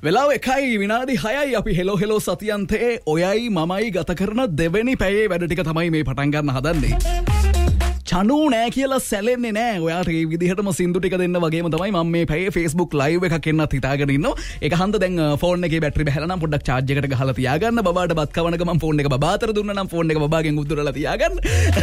වෙලාව 1:06 අපි හෙලෝ සතියන්තේ ඔයයි මමයි ගත කරන දෙවෙනි පැයේ වැඩ ටික තමයි මේ පටන් ගන්න හදන්නේ. චනු නෑ කියලා සැලෙන්නේ නෑ. ඔයාට මේ විදිහටම සින්දු ටික දෙන්න වගේම තමයි මම මේ පැයේ Facebook live එකක් එන්නත් හිතාගෙන ඉන්නවා. ඒක හන්ද දැන් ෆෝන් එකේ බැටරි බහලා නම් පොඩ්ඩක් charge එකට ගහලා තියාගන්න. බබාට බත් කවන ගමන් ෆෝන් එක බබා අතර දුන්නා නම් ෆෝන් එක බබාගෙන් උදුරලා තියාගන්න.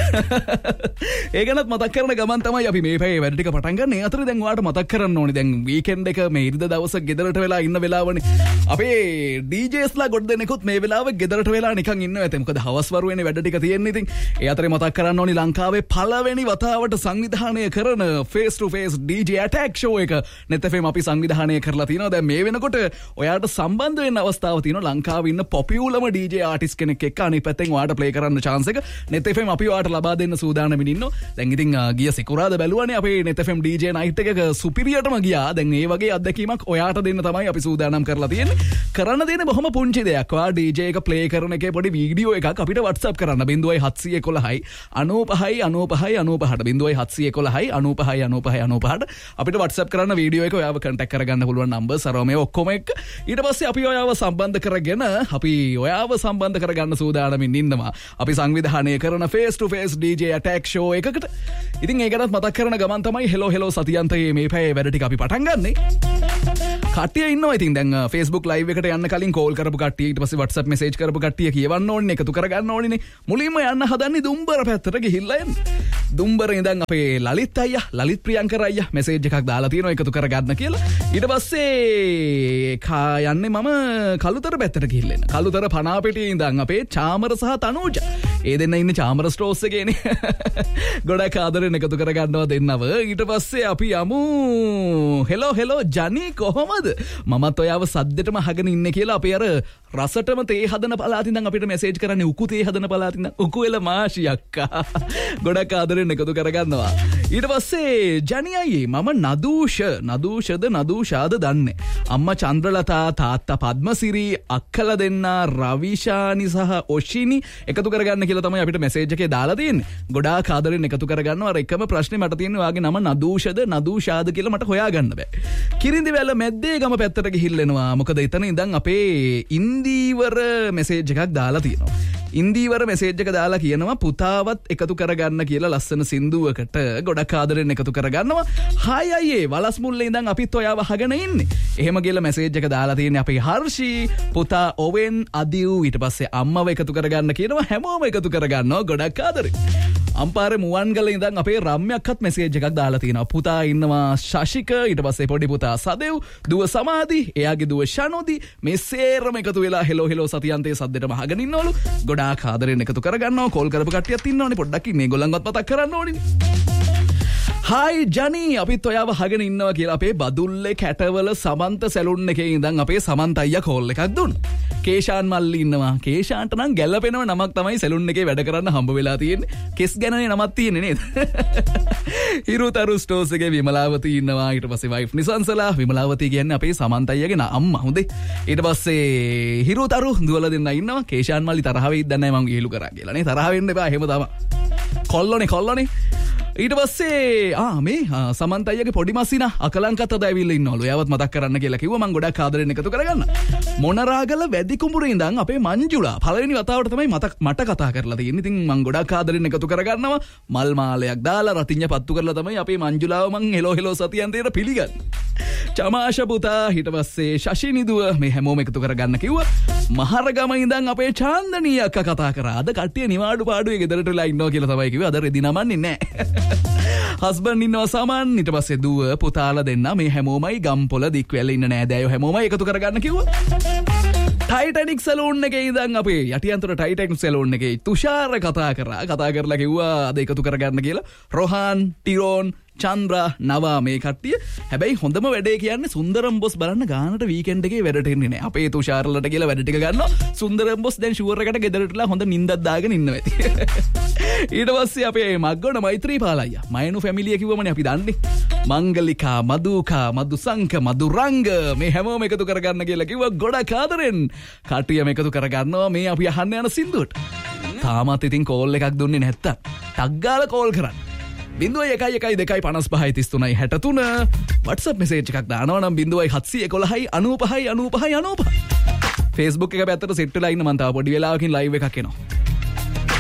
ඒකනත් මතක් කරන ගමන් තමයි අපි මේ පැයේ වැඩ ටික පටන් ගන්න. ඒ අතරේ දැන් ඔයාට මතක් කරන්න ඕනේ දැන් weekend එක මේ ඉරිදා දවස ගෙදරට වෙලා ඉන්න වෙලාවනේ. අපේ DJs ලා ගොඩ දෙනෙකුත් මේ වෙලාවේ ගෙදරට වෙලා නිකන් ඉන්නවා ඇත. මොකද හවස් වරුවේනේ වැඩ ටික තියෙන්නේ. ඉතින් ඒ අතරේ මතක් කරන්න ඕනේ ලංකාවේ පළවෙනි වතාවට සංවිධානය කරන face to face DJ attack show එක net fm අපි සංවිධානය කරලා තිනවා. දැන් මේ වෙනකොට ඔයාට සම්බන්ධ වෙන්න අවස්ථාව තියෙනවා. ලංකාවේ ඉන්න පොපියුලම DJ ආටිස්ට් කෙනෙක් එක්ක අනිත් පැත්තෙන් ඔයාට ප්ලේ කරන්න chance එක net fm අපි ඔයාට ලබා දෙන්න සූදානම්ින් ඉන්නවා. දැන් ඉතින් ගිය සිකුරාදා බැලුවානේ අපේ net fm DJ night එකක සුපිරියටම ගියා. දැන් මේ වගේ අත්දැකීමක් ඔයාට දෙන්න තමයි අපි සූදානම් කරලා තියෙන්නේ. කරන්න දෙන්නේ බොහොම පුංචි දෙයක්. ඔයා DJ එක ප්ලේ කරන එකේ පොඩි වීඩියෝ එකක් අපිට WhatsApp කරන්න 0711 95 95 95 අපිට WhatsApp කරන්න වීඩියෝ එක ඔයාව contact කරගන්න පුළුවන් number සරව මේ ඔක්කොම එක්ක. ඊට පස්සේ අපි ඔයාව සම්බන්ධ කරගෙන අපි ඔයාව සම්බන්ධ කරගන්න සූදානම්ින් ඉන්නවා. අපි සංවිධානය කරන face to face DJ attack show එකකට. ඉතින් ඒකටත් මතක් කරන ගමන් තමයි හෙලෝ සතියන්තයේ මේ පැයේ වැඩ ටික අපි පටන් ගන්නෙ. කට්ටිය ඉන්නවා. ඉතින් දැන් Facebook live එකට යන්න කලින් call කරපු කට්ටිය ඊට පස්සේ WhatsApp message කරපු කට්ටිය කියවන්න ඕනේ එකතු කරගන්න ඕනේනේ. මුලින්ම යන්න හදන්නේ දුම්බර පැත්තට ගිහිල්ලා එන්න. දුම්බර ඉඳන් අපේ ලලිත් අයියා ලලිත් ප්‍රියංකර අයියා මැසේජ් එකක් දාලා තියෙනවා එකතු කරගන්න කියලා. ඊට පස්සේ යන්නේ මම කළුතර පැත්තට ගිහිල්ලා එන්න. කළුතර පනාපෙටියේ ඉඳන් අපේ චාමර සහ තනූජ. ඒ දෙන්න ඉන්නේ චාමර ස්ටෝර්ස් එකේනේ. ගොඩක් ආදරෙන් එකතු කරගන්නවා දෙන්නව. ඊට පස්සේ අපි යමු හෙලෝ ජනි කොහොමද? මමත් ඔයාව සද්දෙටම අහගෙන ඉන්නේ කියලා අපි අර රසටම තේ හදන පළාතින් දැන් අපිට මැසේජ් කරන්නේ උකු තේ හදන පළාතින් දැන් උකු එල මාෂි අක්කා. ගොඩක් ආදරෙන් එකතු කරගන්නවා. ඊට පස්සේ ජනි අයියේ මම නදූෂාද දන්නේ. අම්මා චන්ද්‍රලතා තාත්තා පද්මසිරි අක්කලා දෙන්නා රවිෂානි සහ ඔෂිනි එකතු කරගන්න කියලා තමයි අපිට මැසේජ් එකේ දාලා තියෙන්නේ. ගොඩාක් ආදරෙන් එකතු කරගන්නවා. අර එකම ප්‍රශ්නේ මට තියෙන්නේ ඔයාගේ නම නදූෂාද කියලා මට හොයාගන්න බෑ. කිරින්දිවැල මැද්දේ ගම පැත්තට ගිහිල්ලා එනවා. මොකද එතන ඉඳන් අපේ ඉන්දීවර මැසේජ් එකක් දාලා තියෙනවා. ඉන්දීවර මැසේජ් එක දාලා කියනවා පුතාවත් එකතු කරගන්න කියලා ලස්සන සින්දුවකට. ගොඩක් ආදරෙන් එකතු කරගන්නවා. හායි අයියේ වලස් මුල්ලේ ඉඳන් අපිත් ඔයාව අහගෙන ඉන්නේ. එහෙම කියලා මැසේජ් එක දාලා තියෙන්නේ අපේ හර්ෂි පුතා ඔවෙන් අදිව්. ඊට පස්සේ අම්මව එකතු කරගන්න කියනවා. හැමෝම එකතු කරගන්නවා. ගොඩක් ආදරෙන්. අම්පාරේ මුවන්ගල ඉඳන් අපේ රම්‍යක්වත් මැසේජ් එකක් දාලා තියෙනවා. පුතා ඉන්නවා ශශික. ඊට පස්සේ පොඩි පුතා සදෙව්, දුව සමාධි, එයාගේ දුව ශනෝදි. මේ සේරම එකතු වෙලා හෙලෝ සතියන්තයේ සද්දෙටම අහගෙන ඉන්නවලු. ගොඩාක් ආදරෙන් එකතු කරගන්නවා. කෝල් කරපු කට්ටියත් ඉන්නවනේ. පොඩ්ඩක් ඉන්නේ ඒගොල්ලන්වත් මතක් කරන්න ඕනේ. හායි ජනි අපිත් ඔයාව අහගෙන ඉන්නවා කියලා අපේ බදුල්ලේ කැටවල සමන්ත සැලුන් එකේ ඉඳන් අපේ සමන්ත අයියා කෝල් එකක් දුන්නා. කේෂාන් මල්ලි ඉන්නවා. කේෂාන්ට නම් ගැළපෙනව නමක් තමයි සැලුන් එකේ වැඩ කරන්න හම්බ වෙලා තියෙන්නේ. කෙස් ගැනනේ නමක් තියෙන්නේ නේද? හිරුතරු ස්ටෝර්ස් එකේ විමලාවති ඉන්නවා. ඊට පස්සේ වයිෆ් නිසංසලා. විමලාවති කියන්නේ අපේ සමන්ත අයියාගේ අම්මා. හොඳේ. ඊට පස්සේ හිරුතරු දුවලා දෙන්න ඉන්නවා. කේෂාන් මල්ලි තරහ වෙයිද නැහැ මං ගිහිලු කරා කියලා නේ. තරහ වෙන්න එපා. එහෙම තමයි. කොල්ලෝනේ. ඊට පස්සේ මේ සමන්ත අයියාගේ පොඩි මස්සිනා අකලංකත් අද ඇවිල්ලා ඉන්නවලු. එයාවත් මතක් කරන්න කියලා කිව්වා. මං ගොඩක් ආදරෙන් එකතු කරගන්න. මොනරාගල වැඩි කුඹුරේ ඉඳන් අපේ මංජුලා පළවෙනි වතාවට තමයි මට කතා කරලා තියෙන්නේ. ඉතින් මං ගොඩක් ආදරෙන් එකතු කරගන්නවා. මල් මාලයක් දාලා රතිඤ්ඤ පත්තු කරලා තමයි අපේ මංජුලාව මං හෙලෝ සතියන්තේට පිළිගන්නේ. චමාෂ පුතා ඊට පස්සේ ශෂිනිදුව මේ හැමෝම එකතු කරගන්න කිව්වා. මහරගම ඉඳන් අපේ චාන්දනී අක්කා කතා කරා. අද කට්ටිය නිවාඩු පාඩුවේ ගෙදරට වෙලා ඉන්නවා කියලා තමයි කිව්වේ. අද රෙදි නමන්නේ නැහැ. හස්බන්ඩ් ඉන්නවා සමන්. ඊට පස්සේ දුව පුතාලා දෙන්න මේ හැමෝමයි ගම්පොළ දික්වැල ඉන්න නෑදෑයෝ හැමෝමයි එකතු කරගන්න කිව්වා. ටයිටැනික් සැලූන් එකේ ඉඳන් අපේ යටියන්තර ටයිටැනික් සැලූන් එකේ තුෂාර කතා කරලා කිව්වා අද එකතු කරගන්න කියලා. රොහාන්, ටිරෝන්, චන්ද්‍රා, නවා මේ කට්ටිය. හැබැයි හොඳම වැඩේ කියන්නේ සුන්දරම් බොස් බලන්න ගානට වීකෙන්ඩ් එකේ වැඩට එන්නේ නැහැ. අපේ තුෂාරලට කියලා වැඩ ටික ගන්නවා. සුන්දරම් බොස් දැන් ෂුවර් එකට ගෙදරටලා හොඳ නිින්දක් දාගෙන ඉන්නවා ඇති. ඊට පස්සේ අපේ මග්ගොඩ මෛත්‍රීපාල අයියා මයනු ෆැමිලිය කිව්වමනේ අපි දන්නේ. මංගලිකා, මදුකා, මදුසංක, මදුරංග මේ හැමෝම එකතු කරගන්න කියලා කිව්වා. ගොඩක් ආදරෙන් කට්ටියම එකතු කරගන්නවා මේ අපි අහන්න යන සින්දුවට. තාමත් ඉතින් කෝල් එකක් දුන්නේ නැත්තම් ටක් ගාලා කෝල් කරන්න. 011253 WhatsApp message එකක් දානවා නම් 0711 95 95 95. Facebook එක පැත්තට සෙට් වෙලා ඉන්න මම තව පොඩි වෙලාවකින් live එකක් එනවා.